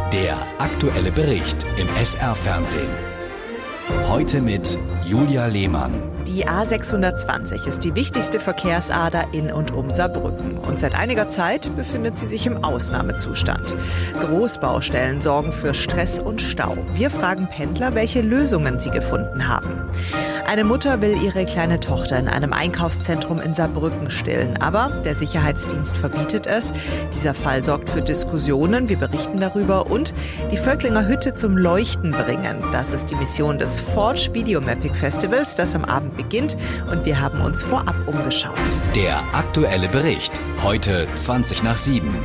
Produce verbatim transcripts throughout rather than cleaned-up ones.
Der aktuelle Bericht im S R-Fernsehen. Heute mit Julia Lehmann. Die A sechshundertzwanzig ist die wichtigste Verkehrsader in und um Saarbrücken. Und seit einiger Zeit befindet sie sich im Ausnahmezustand. Großbaustellen sorgen für Stress und Stau. Wir fragen Pendler, welche Lösungen sie gefunden haben. Eine Mutter will ihre kleine Tochter in einem Einkaufszentrum in Saarbrücken stillen. Aber der Sicherheitsdienst verbietet es. Dieser Fall sorgt für Diskussionen. Wir berichten darüber. Und die Völklinger Hütte zum Leuchten bringen. Das ist die Mission des Forge Videomapping Festivals, das am Abend beginnt. Und wir haben uns vorab umgeschaut. Der aktuelle Bericht. Heute zwanzig nach sieben.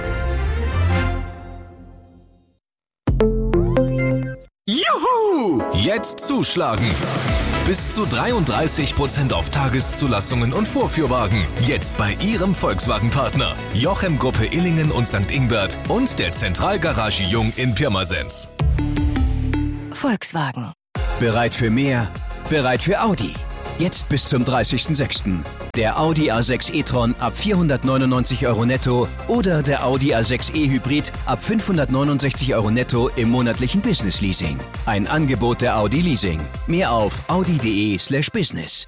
Juhu! Jetzt zuschlagen! Bis zu dreiunddreißig Prozent auf Tageszulassungen und Vorführwagen. Jetzt bei Ihrem Volkswagen-Partner. Jochem Gruppe Illingen und Sankt Ingbert und der Zentralgarage Jung in Pirmasens. Volkswagen. Bereit für mehr? Bereit für Audi. Jetzt bis zum dreißigsten sechsten Der Audi A sechs e-tron ab vierhundertneunundneunzig Euro netto oder der Audi A sechs e-Hybrid ab fünfhundertneunundsechzig Euro netto im monatlichen Business-Leasing. Ein Angebot der Audi Leasing. Mehr auf audi.de slash business.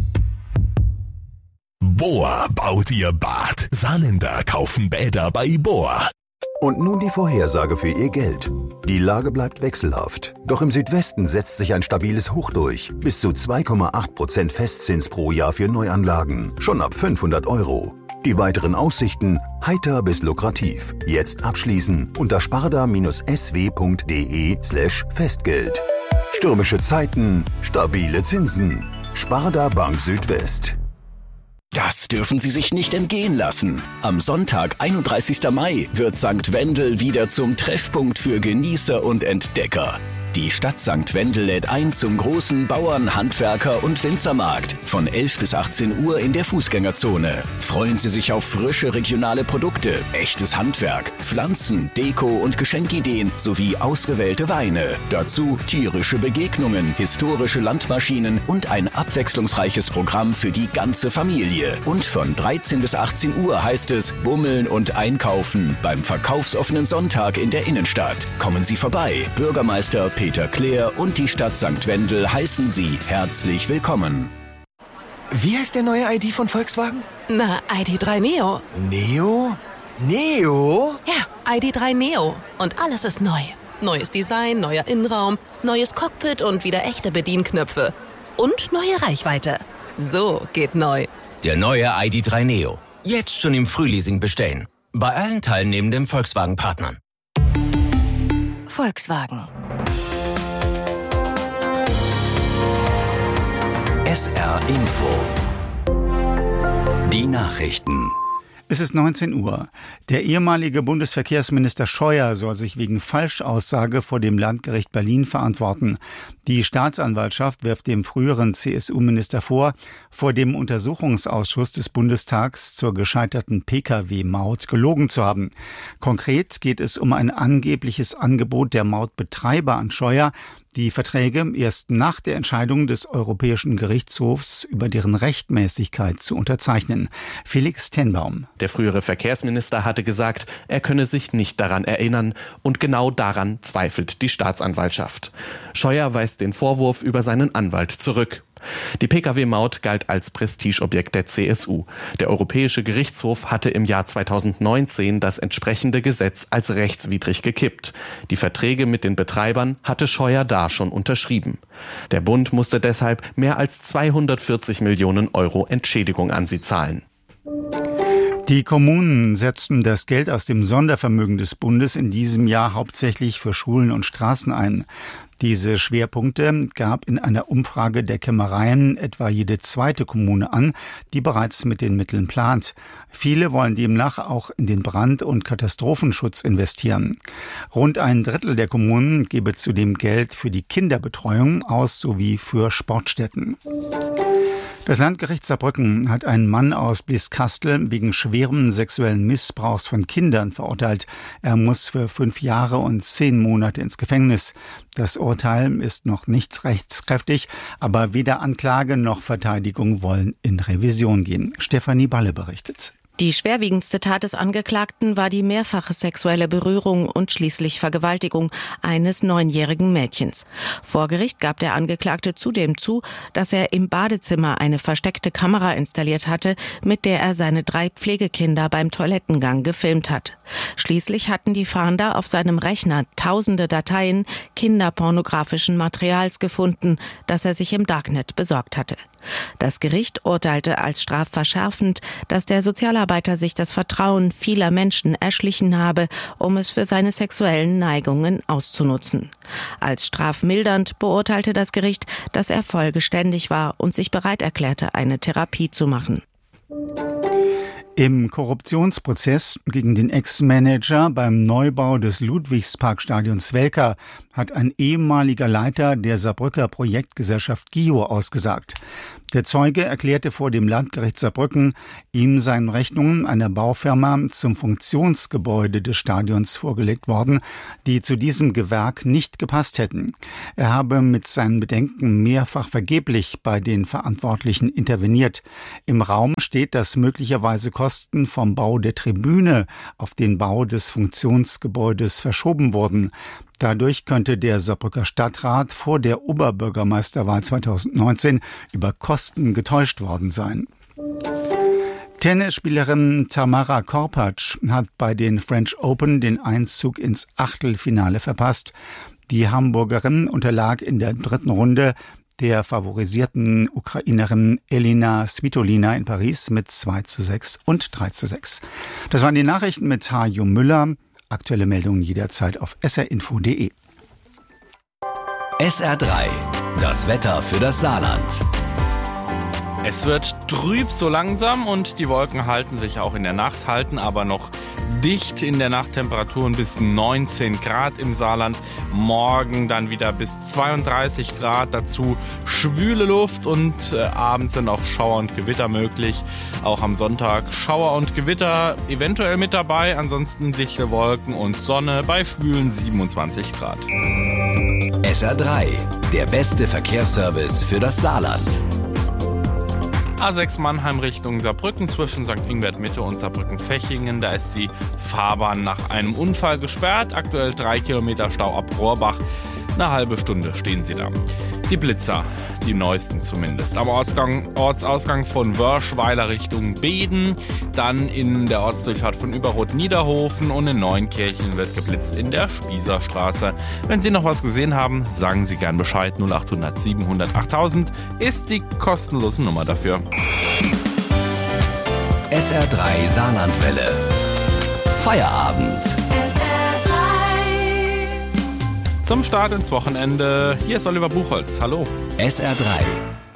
Bohr baut ihr Bad. Saarländer kaufen Bäder bei Bohr. Und nun die Vorhersage für Ihr Geld. Die Lage bleibt wechselhaft. Doch im Südwesten setzt sich ein stabiles Hoch durch. Bis zu zwei Komma acht Prozent Festzins pro Jahr für Neuanlagen. Schon ab fünfhundert Euro. Die weiteren Aussichten heiter bis lukrativ. Jetzt abschließen unter sparda-sw.de slash Festgeld. Stürmische Zeiten, stabile Zinsen. Sparda Bank Südwest. Das dürfen Sie sich nicht entgehen lassen. Am Sonntag, einunddreißigsten Mai, wird Sankt Wendel wieder zum Treffpunkt für Genießer und Entdecker. Die Stadt Sankt Wendel lädt ein zum großen Bauern-, Handwerker- und Winzermarkt von elf bis achtzehn Uhr in der Fußgängerzone. Freuen Sie sich auf frische regionale Produkte, echtes Handwerk, Pflanzen, Deko- und Geschenkideen sowie ausgewählte Weine. Dazu tierische Begegnungen, historische Landmaschinen und ein abwechslungsreiches Programm für die ganze Familie. Und von dreizehn bis achtzehn Uhr heißt es Bummeln und Einkaufen beim verkaufsoffenen Sonntag in der Innenstadt. Kommen Sie vorbei. Bürgermeister Peter Klär und die Stadt Sankt Wendel heißen Sie herzlich willkommen. Wie heißt der neue I D von Volkswagen? Na, I D drei Neo. Neo? Neo? Ja, I D drei Neo. Und alles ist neu. Neues Design, neuer Innenraum, neues Cockpit und wieder echte Bedienknöpfe. Und neue Reichweite. So geht neu. Der neue I D drei Neo. Jetzt schon im Frühleasing bestellen. Bei allen teilnehmenden Volkswagen-Partnern. Volkswagen. S R Info. Die Nachrichten. Es ist neunzehn Uhr. Der ehemalige Bundesverkehrsminister Scheuer soll sich wegen Falschaussage vor dem Landgericht Berlin verantworten. Die Staatsanwaltschaft wirft dem früheren C S U-Minister vor, vor dem Untersuchungsausschuss des Bundestags zur gescheiterten P K W-Maut gelogen zu haben. Konkret geht es um ein angebliches Angebot der Mautbetreiber an Scheuer, die Verträge erst nach der Entscheidung des Europäischen Gerichtshofs über deren Rechtmäßigkeit zu unterzeichnen. Felix Tenbaum. Der frühere Verkehrsminister hatte gesagt, er könne sich nicht daran erinnern, und genau daran zweifelt die Staatsanwaltschaft. Scheuer weist den Vorwurf über seinen Anwalt zurück. Die P K W-Maut galt als Prestigeobjekt der C S U. Der Europäische Gerichtshof hatte im Jahr zweitausendneunzehn das entsprechende Gesetz als rechtswidrig gekippt. Die Verträge mit den Betreibern hatte Scheuer da schon unterschrieben. Der Bund musste deshalb mehr als zweihundertvierzig Millionen Euro Entschädigung an sie zahlen. Die Kommunen setzten das Geld aus dem Sondervermögen des Bundes in diesem Jahr hauptsächlich für Schulen und Straßen ein. Diese Schwerpunkte gab in einer Umfrage der Kämmereien etwa jede zweite Kommune an, die bereits mit den Mitteln plant. Viele wollen demnach auch in den Brand- und Katastrophenschutz investieren. Rund ein Drittel der Kommunen gebe zudem Geld für die Kinderbetreuung aus sowie für Sportstätten. Das Landgericht Saarbrücken hat einen Mann aus Blieskastel wegen schweren sexuellen Missbrauchs von Kindern verurteilt. Er muss für fünf Jahre und zehn Monate ins Gefängnis. Das Urteil ist noch nicht rechtskräftig, aber weder Anklage noch Verteidigung wollen in Revision gehen. Stefanie Balle berichtet. Die schwerwiegendste Tat des Angeklagten war die mehrfache sexuelle Berührung und schließlich Vergewaltigung eines neunjährigen Mädchens. Vor Gericht gab der Angeklagte zudem zu, dass er im Badezimmer eine versteckte Kamera installiert hatte, mit der er seine drei Pflegekinder beim Toilettengang gefilmt hat. Schließlich hatten die Fahnder auf seinem Rechner tausende Dateien kinderpornografischen Materials gefunden, das er sich im Darknet besorgt hatte. Das Gericht urteilte als strafverschärfend, dass der Sozialarbeiter sich das Vertrauen vieler Menschen erschlichen habe, um es für seine sexuellen Neigungen auszunutzen. Als strafmildernd beurteilte das Gericht, dass er folgeständig war und sich bereit erklärte, eine Therapie zu machen. Im Korruptionsprozess gegen den Ex-Manager beim Neubau des Ludwigsparkstadions Welker hat ein ehemaliger Leiter der Saarbrücker Projektgesellschaft G I O ausgesagt. Der Zeuge erklärte vor dem Landgericht Saarbrücken, ihm seien Rechnungen einer Baufirma zum Funktionsgebäude des Stadions vorgelegt worden, die zu diesem Gewerk nicht gepasst hätten. Er habe mit seinen Bedenken mehrfach vergeblich bei den Verantwortlichen interveniert. Im Raum steht, dass möglicherweise Kosten vom Bau der Tribüne auf den Bau des Funktionsgebäudes verschoben wurden. Dadurch könnte der Saarbrücker Stadtrat vor der Oberbürgermeisterwahl zweitausendneunzehn über Kosten getäuscht worden sein. Tennisspielerin Tamara Korpatsch hat bei den French Open den Einzug ins Achtelfinale verpasst. Die Hamburgerin unterlag in der dritten Runde der favorisierten Ukrainerin Elina Svitolina in Paris mit zwei zu sechs und drei zu sechs. Das waren die Nachrichten mit Hajo Müller. Aktuelle Meldungen jederzeit auf s r info punkt d e. S R drei, das Wetter für das Saarland. Es wird trüb so langsam und die Wolken halten sich auch in der Nacht, halten aber noch dicht in der Nacht, Temperaturen bis neunzehn Grad im Saarland. Morgen dann wieder bis zweiunddreißig Grad, dazu schwüle Luft und äh, abends sind auch Schauer und Gewitter möglich. Auch am Sonntag Schauer und Gewitter eventuell mit dabei, ansonsten dichte Wolken und Sonne bei schwülen siebenundzwanzig Grad. S R drei, der beste Verkehrsservice für das Saarland. A sechs Mannheim Richtung Saarbrücken zwischen Sankt Ingbert Mitte und Saarbrücken-Fechingen. Da ist die Fahrbahn nach einem Unfall gesperrt. Aktuell drei Kilometer Stau ab Rohrbach. Eine halbe Stunde stehen sie da. Die Blitzer, die neuesten zumindest. Am Ortsgang, Ortsausgang von Wörschweiler Richtung Beeden. Dann in der Ortsdurchfahrt von Überrot-Niederhofen und in Neunkirchen wird geblitzt in der Spießerstraße. Wenn Sie noch was gesehen haben, sagen Sie gern Bescheid. null acht null null sieben null null achttausend ist die kostenlose Nummer dafür. S R drei Saarlandwelle. Feierabend. Zum Start ins Wochenende. Hier ist Oliver Buchholz. Hallo. S R drei.